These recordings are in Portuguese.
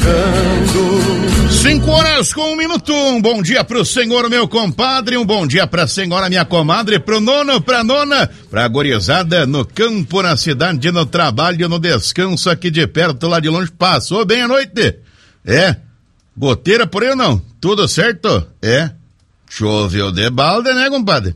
chegando. 5:01. Um bom dia pro senhor, meu compadre, um bom dia pra senhora, minha comadre, pro nono, pra nona, pra gorizada no campo, na cidade, no trabalho, no descanso, aqui de perto, lá de longe. Passou bem a noite? É. Goteira por aí ou não? Tudo certo? É. Choveu de balde, né, compadre?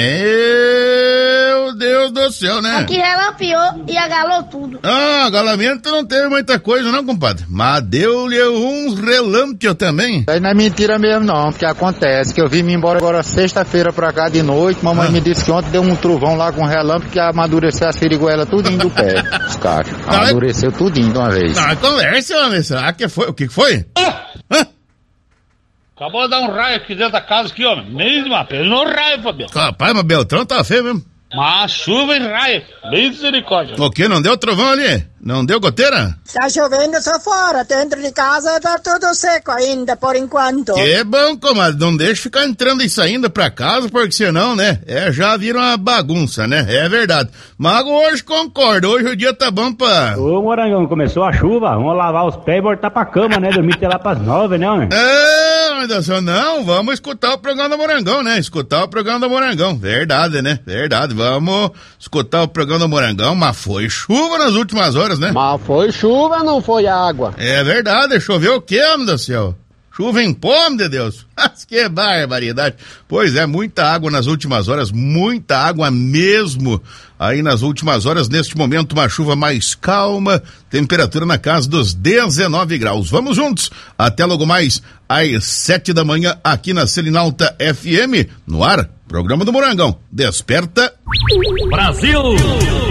Meu Deus do céu, né? Aqui relampeou e agalou tudo. Ah, agalamento não teve muita coisa não, compadre. Mas deu-lhe uns relâmpago também. Aí não é mentira mesmo não, porque acontece que eu vim me embora agora sexta-feira pra cá de noite, mamãe me disse que ontem deu um trovão lá com relâmpago que amadureceu as firiguelas tudinho do pé, os cachos. Amadureceu tudinho de uma vez. Não, conversa, homem. Será que foi? O que foi? Hã? Acabou de dar um raio aqui dentro da casa, aqui, homem. Mesmo, apenas um raio, Fabiano. Rapaz, mas Beltrão tá feio mesmo. Mas chuva e raio. Misericórdia. O que? Não deu trovão ali? Não deu goteira? Tá chovendo só fora, dentro de casa tá tudo seco ainda, por enquanto. Que bom, comadre, não deixa ficar entrando e saindo pra casa, porque senão, né, já vira uma bagunça, né, é verdade. Mas hoje concordo, hoje o dia tá bom pra... Ô, Morangão, começou a chuva, vamos lavar os pés e voltar pra cama, né, dormir até lá pras 9, né, homem? Meu Deus do céu, não, vamos escutar o programa do Morangão, né, escutar o programa do Morangão, verdade, né, verdade, vamos escutar o programa do Morangão, mas foi chuva nas últimas horas, né? Mas foi chuva, não foi água. É verdade, choveu o quê, homem do céu? Chuva em pó, meu Deus. Que barbaridade. Pois é, muita água nas últimas horas, muita água mesmo. Aí nas últimas horas, neste momento, uma chuva mais calma, temperatura na casa dos 19 graus. Vamos juntos, até logo mais às 7 da manhã, aqui na Selinalta FM, no ar, programa do Morangão. Desperta Brasil!